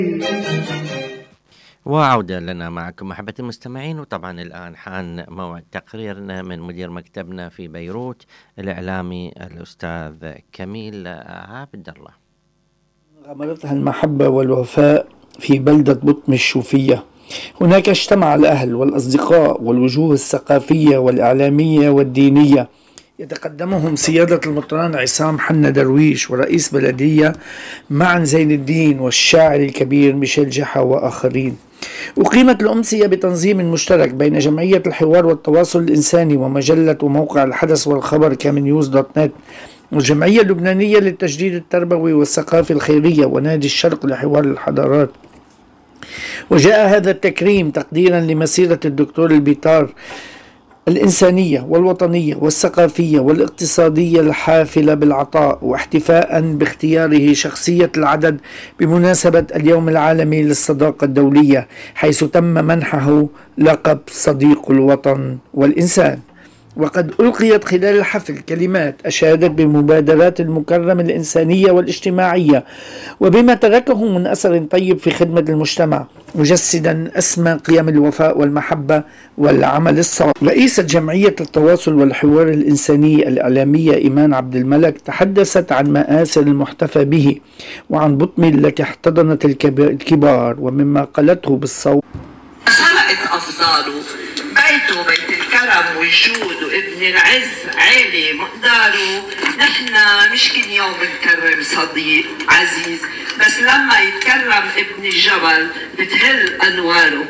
وعودة لنا معكم محبة المستمعين، وطبعا الآن حان موعد تقريرنا من مدير مكتبنا في بيروت الإعلامي الأستاذ كميل عبد الله. غمرتها المحبة والوفاء في بلدة بطم الشوفية. هناك اجتمع الأهل والأصدقاء والوجوه الثقافية والإعلامية والدينية، يتقدمهم سيادة المطران عصام حنا درويش ورئيس بلدية معن زين الدين والشاعر الكبير ميشيل جحا وآخرين. أقيمت الأمسية بتنظيم مشترك بين جمعية الحوار والتواصل الإنساني ومجلة وموقع الحدث والخبر كامنيوز.net والجمعية اللبنانية للتجديد التربوي والثقافي الخيرية ونادي الشرق لحوار الحضارات. وجاء هذا التكريم تقديرا لمسيرة الدكتور البيطار الإنسانية والوطنية والثقافية والاقتصادية الحافلة بالعطاء، واحتفاء باختياره شخصية العدد بمناسبة اليوم العالمي للصداقة الدولية، حيث تم منحه لقب صديق الوطن والإنسان. وقد ألقيت خلال الحفل كلمات أشادت بمبادرات المكرم الإنسانية والاجتماعية وبما تركه من أثر طيب في خدمة المجتمع، مجسدا أسمى قيم الوفاء والمحبة والعمل الصالح. رئيسة جمعية التواصل والحوار الإنساني الإعلامية إيمان عبد الملك تحدثت عن مآثر المحتفى به وعن بطمي التي احتضنت الكبار، ومما قالته بالصوت: سبقت أفضاله بيته بيت الكرم والجود وابن العز عالي مقداره. نحنا مش كل يوم نكرم صديق عزيز، بس لما يتكرم ابن الجبل بتهل أنواره.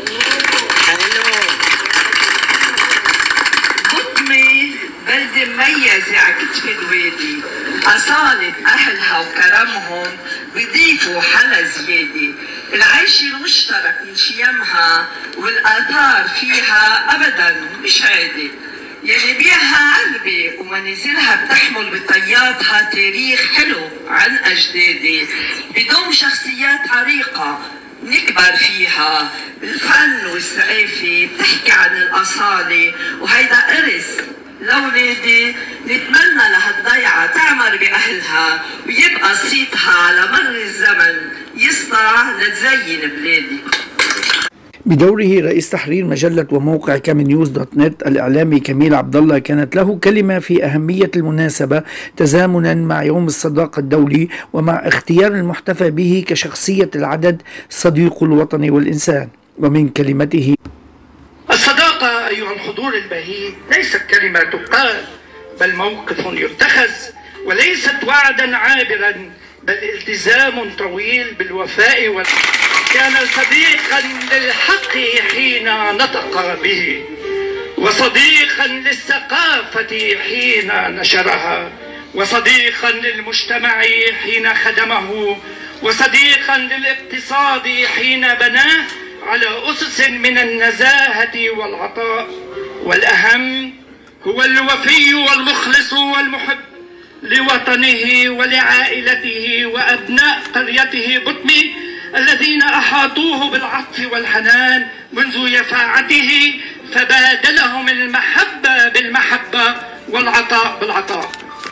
بطمي بلدة مميزة على كتف الوادي، أصالة أهلها وكرمهم بيضيفوا حلا زيادة. العيش المشترك من شيمها والآثار فيها أبدا مش عادي، يلي بيها قلبي ومنازلها بتحمل بطياتها تاريخ حلو عن أجدادي، بدون شخصيات عريقة نكبر فيها. الفن والثقافة بتحكي عن الأصالة، وهيدا إرث لولادي. نتمنى لهالضيعة تعمر بأهلها ويبقى صيتها على مر الزمن يسطع لتزين بلادي. بدوره رئيس تحرير مجلة وموقع كامنيوز.net الإعلامي كميل عبد الله كانت له كلمة في أهمية المناسبة تزامنا مع يوم الصداقة الدولي ومع اختيار المحتفى به كشخصية العدد صديق الوطن والإنسان. ومن كلمته: الصداقة أيها الحضور البهيج ليست كلمة تقال، بل موقف يتخذ، وليست وعدا عابرا، بل التزام طويل بالوفاء كان صديقا للحق حين نطق به، وصديقا للثقافة حين نشرها، وصديقا للمجتمع حين خدمه، وصديقا للاقتصاد حين بناه على أسس من النزاهة والعطاء. والأهم هو الوفي والمخلص والمحب لوطنه ولعائلته وأبناء قريته بطمي، الذين أحاطوه بالعطف والحنان منذ يفاعته، فبادلهم المحبة بالمحبة والعطاء بالعطاء.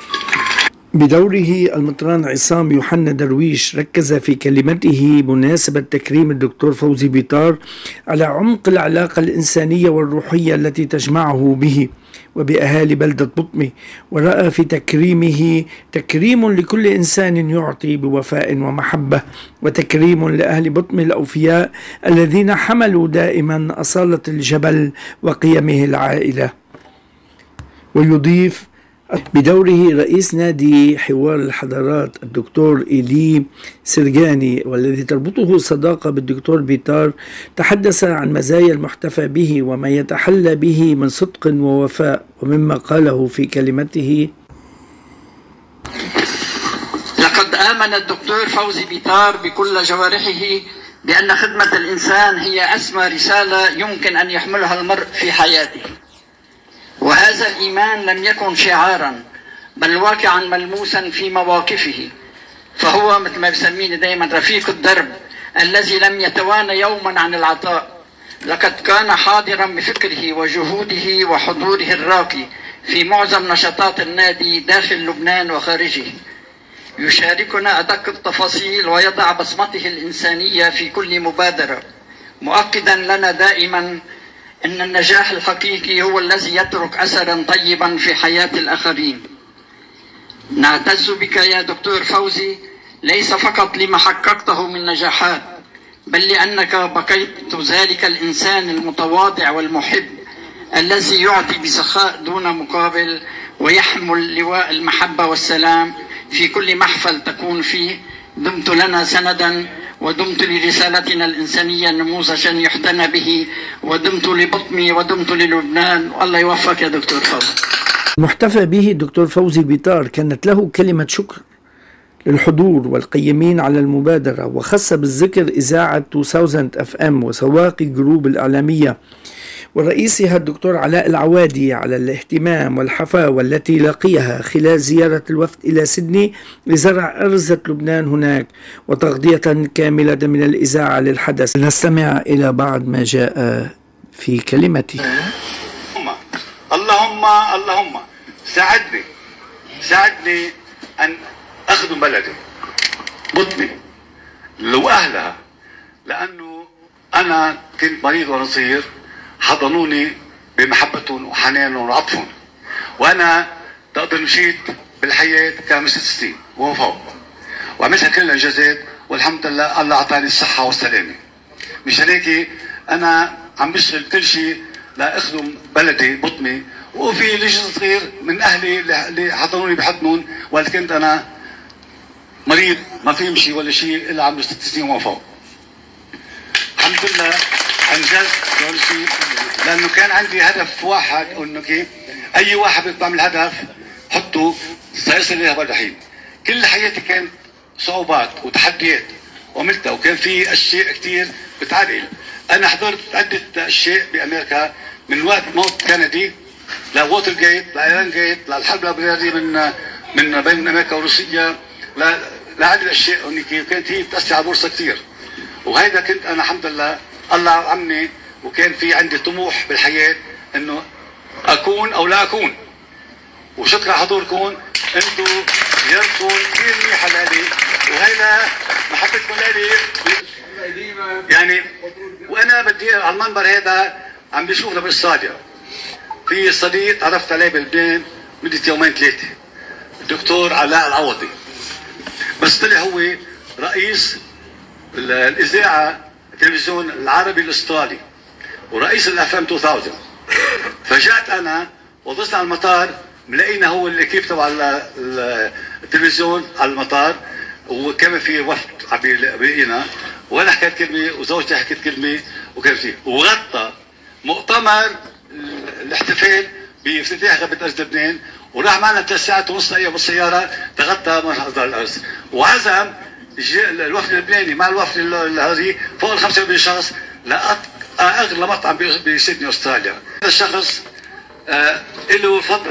بدوره المطران عصام يوحنا درويش ركز في كلمته مناسبة تكريم الدكتور فوزي بيطار على عمق العلاقة الإنسانية والروحية التي تجمعه به وبأهالي بلدة بطمي، ورأى في تكريمه تكريم لكل إنسان يعطي بوفاء ومحبة، وتكريم لأهل بطمي الأوفياء الذين حملوا دائما أصالة الجبل وقيمه العائلة. ويضيف بدوره رئيس نادي حوار الحضارات الدكتور إيلي سرجاني والذي تربطه صداقة بالدكتور بيطار، تحدث عن مزايا المحتفى به وما يتحلى به من صدق ووفاء، ومما قاله في كلمته: لقد آمن الدكتور فوزي بيطار بكل جوارحه بأن خدمة الإنسان هي أسمى رسالة يمكن أن يحملها المرء في حياته، وهذا الإيمان لم يكن شعارا بل واقعا ملموسا في مواقفه، فهو مثل ما بسميه دائما رفيق الدرب الذي لم يتوانى يوما عن العطاء. لقد كان حاضرا بفكره وجهوده وحضوره الراقي في معظم نشاطات النادي داخل لبنان وخارجه، يشاركنا أدق التفاصيل ويضع بصمته الإنسانية في كل مبادرة، مؤكدا لنا دائما أن النجاح الحقيقي هو الذي يترك أثرا طيبا في حياة الآخرين. نعتز بك يا دكتور فوزي ليس فقط لما حققته من نجاحات، بل لأنك بقيت ذلك الإنسان المتواضع والمحب الذي يعطي بسخاء دون مقابل ويحمل لواء المحبة والسلام في كل محفل تكون فيه. دمت لنا سندا، ودمت لرسالتنا الإنسانية نموذجا يحتنى به، ودمت لبطمي ودمت للبنان. والله يوفقك يا دكتور فوزي. المحتفى به الدكتور فوزي بيطار كانت له كلمة شكر للحضور والقيمين على المبادرة، وخص بالذكر إذاعة 2000 FM وسواقي جروب الإعلامية ورئيسها الدكتور علاء العوادي على الاهتمام والحفاوة التي لقيها خلال زيارة الوفد إلى سيدني لزرع أرزة لبنان هناك وتغطية كاملة من الإذاعة للحدث. نستمع إلى بعض ما جاء في كلمته. اللهم ساعدني أن أخدم بلدي بطني وأهلها، لأنه أنا كنت مريض وأنا صغير، حضنوني بمحبتهم وحنانهم وعطفهم، وأنا تقدر مشيت بالحياة كان 6 سنين وفوق، وعملت كل الإنجازات والحمد لله الله أعطاني الصحة والسلامة. مشان هيك أنا عم بشتغل كل شيء لأخدم بلدي بطني، وفي لجزء صغير من أهلي اللي حضنوني بحضنهم، وقت كنت أنا مريض ما في يمشي ولا شيء إلا عمري 6 سنين وفوق. الحمد لله أنجزت كل شيء، لأنه كان عندي هدف واحد، إنه كيف أي واحد بيطلع من الهدف حطه سيصل إليها بالرحيل. كل حياتي كانت صعوبات وتحديات وعملتها، وكان في أشياء كتير بتعرقل. أنا حضرت عدة أشياء بأمريكا، من وقت موت كندي لووتر جيت لايران جيت للحرب الأبريرية من بين أمريكا وروسيا، لعدة أشياء كانت هي بتأثر على البورصة كتير. وهيدا كنت أنا الحمد لله الله عمني، وكان في عندي طموح بالحياة إنه أكون أو لا أكون. وشكرا حضوركم، أنتم زيارتكم كثير منيحة لإلي، وهيدا محبتكم لإلي يعني. وأنا بدي على المنبر هذا عم بشوفنا بالصادق. في صديق عرفت عليه بلبنان مدة 2-3، الدكتور علاء العوضي، بس طلع هو رئيس الإذاعة التلفزيون العربي الأسترالي ورئيس الأفلام 2000. فجأت أنا وضعت على المطار، ملاقينا هو الكيب تبع التلفزيون على المطار، وكمان في وفد عم بيلاقينا، وانا حكيت كلمه وزوجتي حكيت كلمه وكان في وغطى مؤتمر الاحتفال بافتتاح غابه ارز لبنان، وراح معنا 3 ساعات ونص بالسياره تغطى منحدر الارز، وعزم الوفد اللبناني مع الوفد هذه فوق ال 45 شخص لاغلى مطعم بسيدني استراليا. هذا الشخص له فضل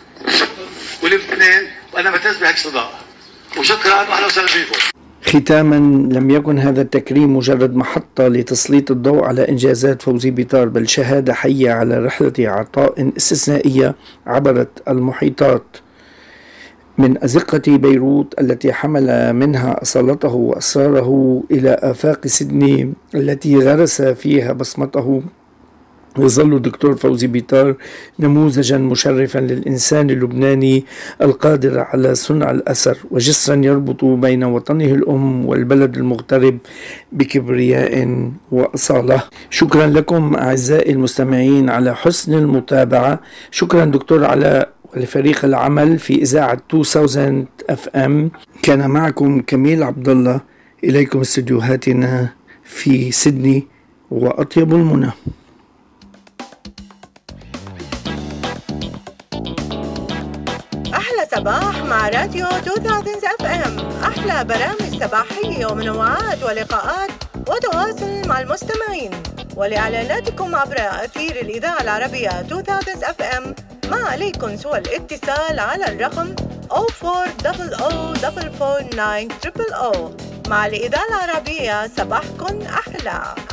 ولبنان، وانا بعتز بهيك صداقه، وشكرا واهلا وسهلا فيكم. ختاما، لم يكن هذا التكريم مجرد محطة لتسليط الضوء على إنجازات فوزي بيطار، بل شهادة حية على رحلة عطاء استثنائية عبرت المحيطات من أزقة بيروت التي حمل منها أصالته وأسراره إلى آفاق سيدني التي غرس فيها بصمته. يظل الدكتور فوزي بيطار نموذجا مشرفا للإنسان اللبناني القادر على صنع الأثر، وجسرا يربط بين وطنه الأم والبلد المغترب بكبرياء وأصالة. شكرا لكم أعزائي المستمعين على حسن المتابعة. شكرا دكتور علاء ولفريق العمل في إذاعة 2000 FM. كان معكم كميل عبد الله، إليكم استديوهاتنا في سيدني وأطيب المنى. أحلى صباح مع راديو 2000 FM، أحلى برامج صباحية ومنوعات ولقاءات وتواصل مع المستمعين. ولإعلاناتكم عبر أثير الإذاعة العربية 2000 FM ما عليكم سوى الاتصال على الرقم 0400449000. مع الإذاعة العربية صباحكم أحلى.